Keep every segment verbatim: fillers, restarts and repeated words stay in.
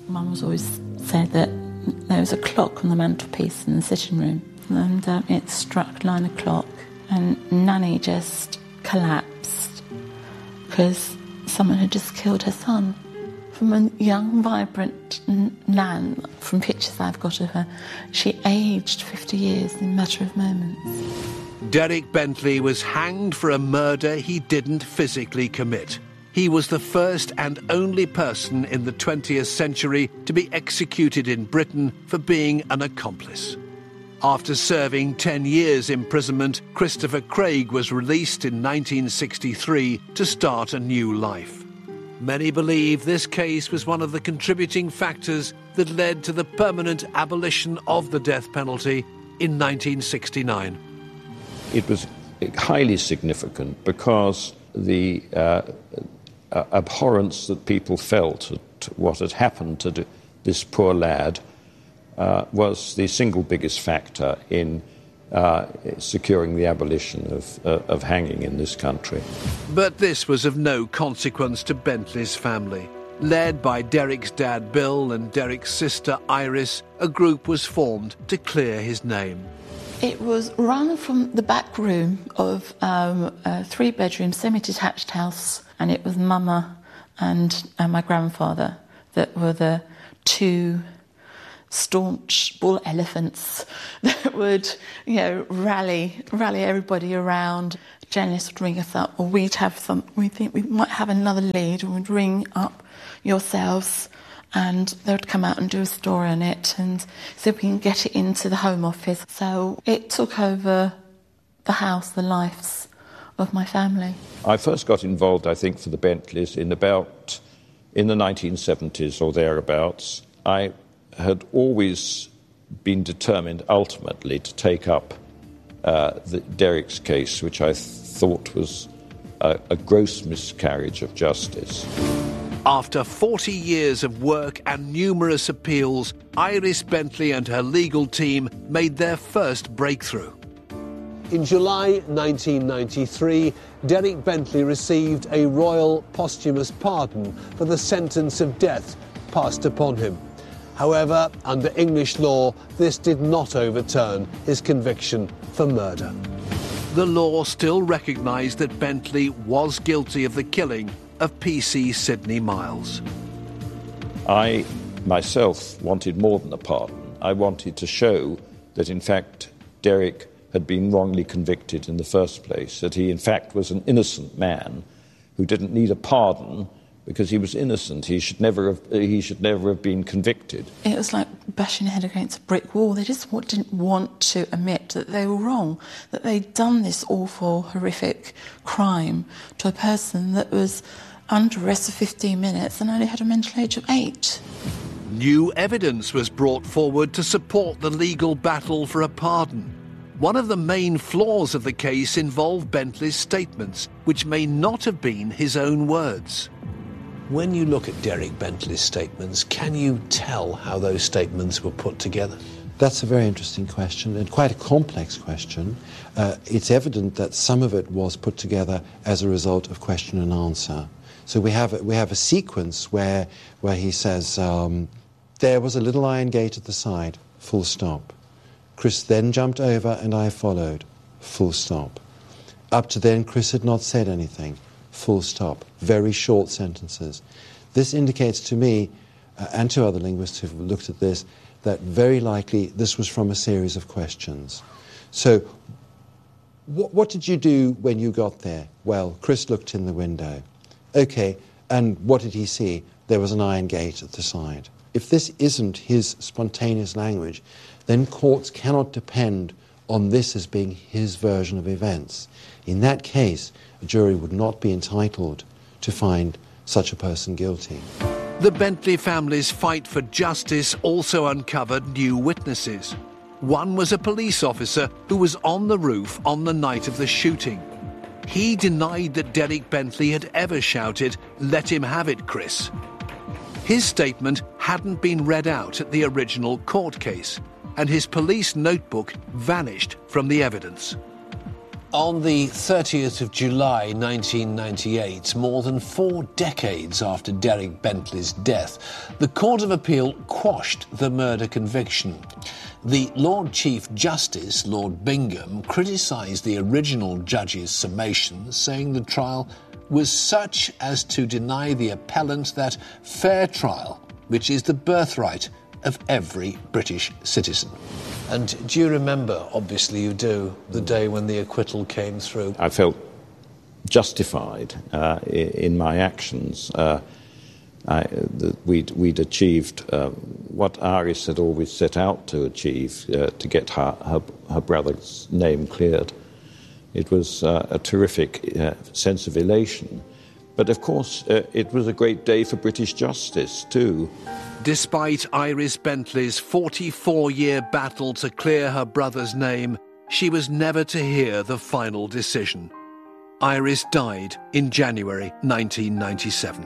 Mum was always said that there was a clock on the mantelpiece in the sitting room, and um, it struck nine o'clock, and Nanny just collapsed because someone had just killed her son. From a young, vibrant Nan, from pictures I've got of her, she aged fifty years in a matter of moments. Derek Bentley was hanged for a murder he didn't physically commit. He was the first and only person in the twentieth century to be executed in Britain for being an accomplice. After serving ten years imprisonment, Christopher Craig was released in nineteen sixty-three to start a new life. Many believe this case was one of the contributing factors that led to the permanent abolition of the death penalty in nineteen sixty-nine. It was highly significant because the uh, abhorrence that people felt at what had happened to this poor lad uh, was the single biggest factor in Uh, securing the abolition of, uh, of hanging in this country. But this was of no consequence to Bentley's family. Led by Derek's dad Bill and Derek's sister Iris, a group was formed to clear his name. It was run from the back room of um, a three-bedroom semi-detached house, and it was Mama and, and my grandfather that were the two staunch bull elephants that would, you know, rally rally everybody around. Janice would ring us up, or we'd have some, we think we might have another lead, and we'd ring up yourselves, and they would come out and do a story on it, and see if we can get it into the Home Office. So it took over the house, the lives of my family. I first got involved, I think, for the Bentleys in about, in the nineteen seventies or thereabouts. I had always been determined ultimately to take up uh, the Derek's case, which I th- thought was a, a gross miscarriage of justice. After forty years of work and numerous appeals, Iris Bentley and her legal team made their first breakthrough. In July nineteen ninety-three, Derek Bentley received a royal posthumous pardon for the sentence of death passed upon him. However, under English law, this did not overturn his conviction for murder. The law still recognised that Bentley was guilty of the killing of P C Sidney Miles. I myself wanted more than a pardon. I wanted to show that, in fact, Derek had been wrongly convicted in the first place, that he, in fact, was an innocent man who didn't need a pardon because he was innocent. He should never have, he should never have been convicted. It was like bashing your head against a brick wall. They just didn't want to admit that they were wrong, that they'd done this awful, horrific crime to a person that was under arrest for fifteen minutes and only had a mental age of eight. New evidence was brought forward to support the legal battle for a pardon. One of the main flaws of the case involved Bentley's statements, which may not have been his own words. When you look at Derek Bentley's statements, can you tell how those statements were put together? That's a very interesting question, and quite a complex question. Uh, it's evident that some of it was put together as a result of question and answer. So we have a, we have a sequence where where he says, um, there was a little iron gate at the side, full stop. Chris then jumped over and I followed, full stop. Up to then, Chris had not said anything. Full stop. Very short sentences. This indicates to me, uh, and to other linguists who've looked at this, that very likely this was from a series of questions. So, wh- what did you do when you got there? Well, Chris looked in the window. Okay, and what did he see? There was an iron gate at the side. If this isn't his spontaneous language, then courts cannot depend on this as being his version of events. In that case, a jury would not be entitled to find such a person guilty. The Bentley family's fight for justice also uncovered new witnesses. One was a police officer who was on the roof on the night of the shooting. He denied that Derek Bentley had ever shouted, "Let him have it, Chris." His statement hadn't been read out at the original court case, and his police notebook vanished from the evidence. On the thirtieth of July nineteen ninety-eight, more than four decades after Derek Bentley's death, the Court of Appeal quashed the murder conviction. The Lord Chief Justice, Lord Bingham, criticised the original judge's summation, saying the trial was such as to deny the appellant that fair trial, which is the birthright of every British citizen. And do you remember, obviously you do, the day when the acquittal came through? I felt justified uh, in my actions. Uh, I, the, we'd, we'd achieved uh, what Iris had always set out to achieve, uh, to get her, her, her brother's name cleared. It was uh, a terrific uh, sense of elation. But of course, uh, it was a great day for British justice, too. Despite Iris Bentley's forty-four-year battle to clear her brother's name, she was never to hear the final decision. Iris died in January nineteen ninety-seven.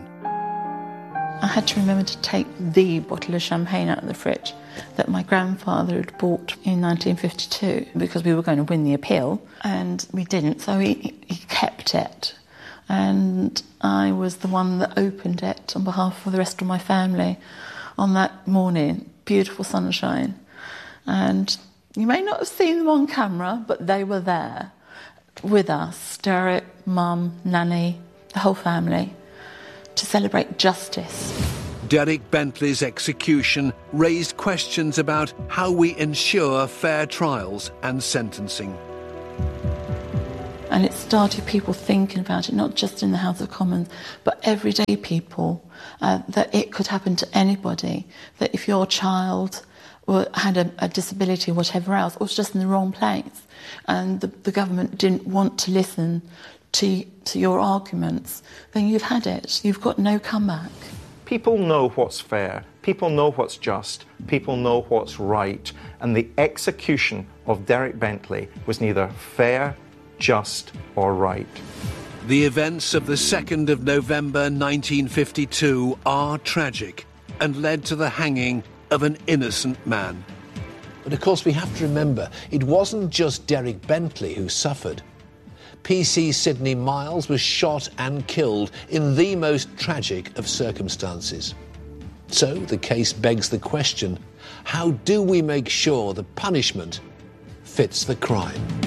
I had to remember to take the bottle of champagne out of the fridge that my grandfather had bought in nineteen fifty-two because we were going to win the appeal, and we didn't, so he, he kept it. And I was the one that opened it on behalf of the rest of my family on that morning. Beautiful sunshine. And you may not have seen them on camera, but they were there with us, Derek, Mum, Nanny, the whole family, to celebrate justice. Derek Bentley's execution raised questions about how we ensure fair trials and sentencing. And it started people thinking about it, not just in the House of Commons, but everyday people, uh, that it could happen to anybody, that if your child were, had a, a disability or whatever else, or was just in the wrong place, and the, the government didn't want to listen to, to your arguments, then you've had it. You've got no comeback. People know what's fair, people know what's just, people know what's right, and the execution of Derek Bentley was neither fair, just or right. The events of the second of November nineteen fifty-two are tragic and led to the hanging of an innocent man. But of course we have to remember, it wasn't just Derek Bentley who suffered. P C Sidney Miles was shot and killed in the most tragic of circumstances. So the case begs the question, how do we make sure the punishment fits the crime?